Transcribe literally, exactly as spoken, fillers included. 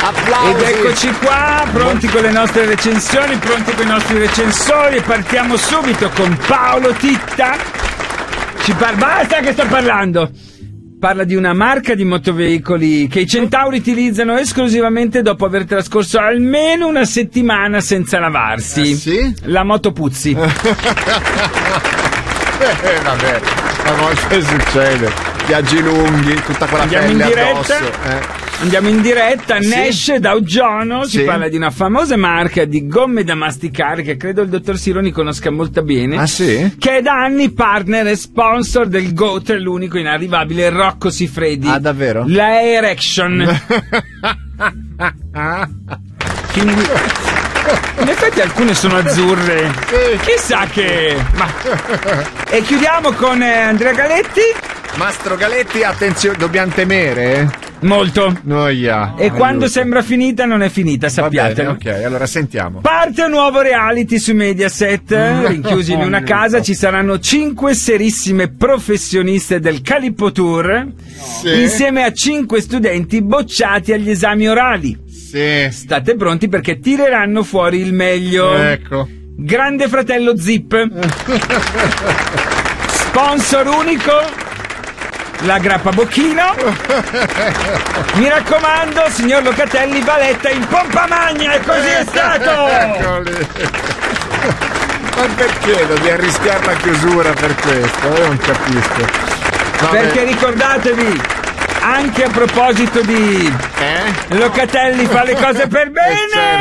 Applausi. Ed eccoci qua, pronti con le nostre recensioni, pronti con i nostri recensori. Partiamo subito con Paolo Titta. Ci par- Basta che sto parlando. Parla di una marca di motoveicoli che i centauri utilizzano esclusivamente dopo aver trascorso almeno una settimana senza lavarsi. Eh, sì? La moto Puzzi. Eh, vabbè, a volte succede. Viaggi lunghi, tutta quella Andiamo pelle in diretta. addosso. Eh. Andiamo in diretta, Sì. Nash Dow Jones, Sì. si parla di una famosa marca di gomme da masticare che credo il dottor Sironi conosca molto bene. Ah sì? Che è da anni partner e sponsor del GOAT, l'unico inarrivabile Rocco Siffredi. Ah, davvero? La Erection. Quindi, in effetti alcune sono azzurre. Sì. Chissà che... Ma... E chiudiamo con eh, Andrea Galetti. Mastro Galetti, attenzione, dobbiamo temere? Molto. Noia. E quando sembra finita non è finita, Va bene, sappiatelo. ok, allora sentiamo. Parte un nuovo reality su Mediaset, rinchiusi in una casa ci saranno cinque serissime professioniste del Calippo Tour, Sì. insieme a cinque studenti bocciati agli esami orali. Sì. State pronti perché tireranno fuori il meglio. Ecco. Grande Fratello Zip. Sponsor unico, la Grappa Bocchino. Mi raccomando, signor Locatelli, Valetta in pompa magna, e così è stato. Eccoli. Ma perché dobbiamo rischiare la chiusura per questo? Io non capisco. Vabbè. Perché ricordatevi, anche a proposito di Eh? Locatelli fa le cose per bene. Eh, certo.